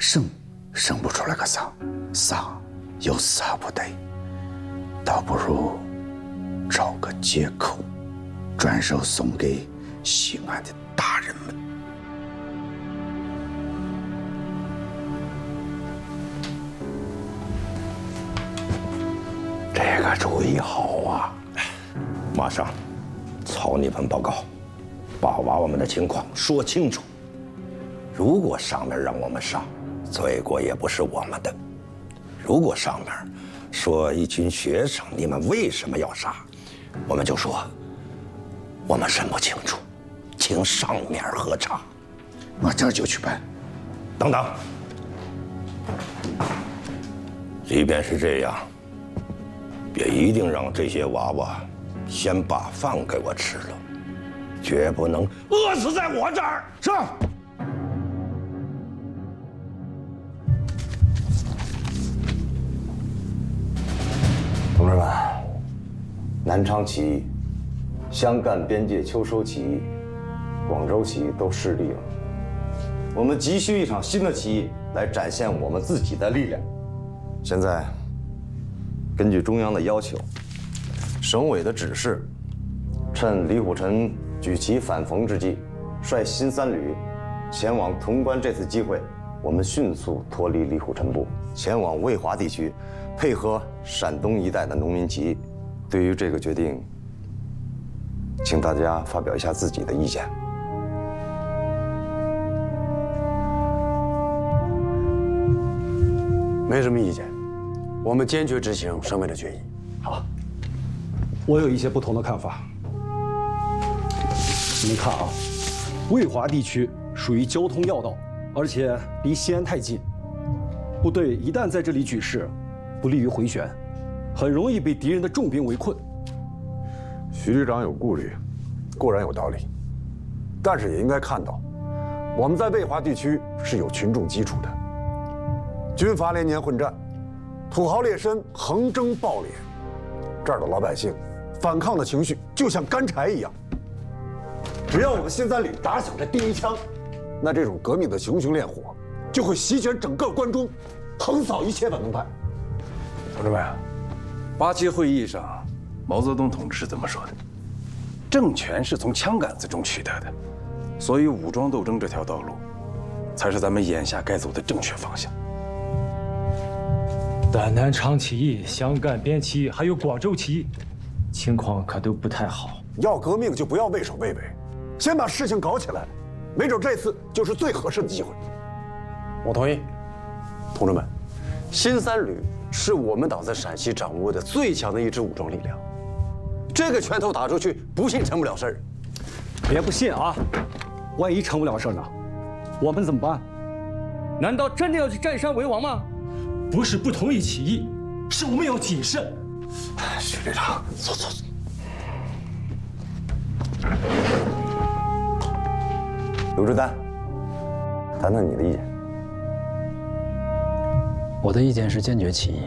生不出来个丧，丧又撒不得，倒不如找个借口，转手送给西安的大人们。这个主意好啊！ 马上草拟份报告，把娃娃们的情况说清楚。如果上面让我们杀，罪过也不是我们的；如果上面说一群学生，你们为什么要杀，我们就说我们审不清楚，请上面核查。 我这就去办。 等等，即便是这样，也一定让这些娃娃先把饭给我吃了，绝不能饿死在我这儿。 是。 同志们，南昌起义、湘赣边界秋收起义、广州起义都失利了，我们急需一场新的起义来展现我们自己的力量。现在，根据中央的要求，省委的指示，趁李虎臣举旗反冯之际，率新三旅前往潼关。这次机会，我们迅速脱离李虎臣部，前往渭华地区，配合陕东一带的农民起义。对于这个决定，请大家发表一下自己的意见。 没什么意见，我们坚决执行省委的决议。 好，我有一些不同的看法。你们看啊，渭华地区属于交通要道，而且离西安太近，部队一旦在这里举事，不利于回旋，很容易被敌人的重兵围困。 徐旅长有顾虑，固然有道理，但是也应该看到，我们在渭华地区是有群众基础的。军阀连年混战，土豪劣绅横征暴敛，这儿的老百姓反抗的情绪就像干柴一样。只要我们新三旅打响这第一枪，那这种革命的熊熊烈火就会席卷整个关中，横扫一切反动派。 同志们，87会议上，毛泽东同志是这么说的：政权是从枪杆子中取得的，所以武装斗争这条道路，才是咱们眼下该走的正确方向。 但南昌起义、湘赣边起义还有广州起义，情况可都不太好。 要革命就不要畏首畏尾，先把事情搞起来，没准这次就是最合适的机会。 我同意，同志们，新三旅是我们党在陕西掌握的最强的一支武装力量，这个拳头打出去，不信成不了事儿。 别不信啊，万一成不了事儿呢，我们怎么办？ 难道真的要去占山为王吗？不是不同意起义，是我们要谨慎。 徐旅长，走。 刘志丹，谈谈你的意见。 我的意见是坚决起义。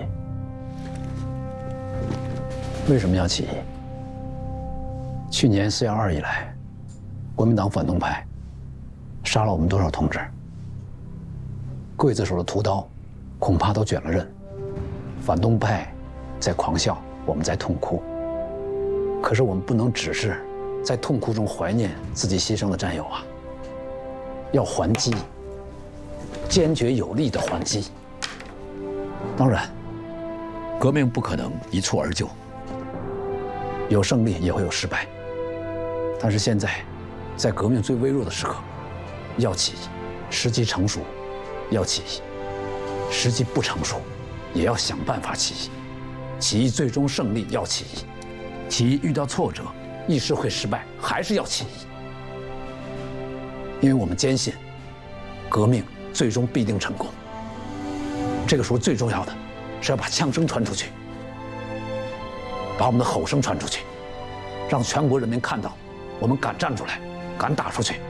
为什么要起义？去年4·12以来，国民党反动派杀了我们多少同志？刽子手的屠刀恐怕都卷了刃，反动派在狂笑，我们在痛哭。可是我们不能只是在痛哭中怀念自己牺牲的战友啊，要还击，坚决有力的还击。当然，革命不可能一蹴而就，有胜利也会有失败。但是现在，在革命最微弱的时刻，要起义，时机成熟，要起义；时机不成熟，也要想办法起义。起义最终胜利要起义，起义遇到挫折，议事会失败，还是要起义。因为我们坚信，革命最终必定成功。这个时候最重要的是要把枪声传出去，把我们的吼声传出去，让全国人民看到我们敢站出来，敢打出去。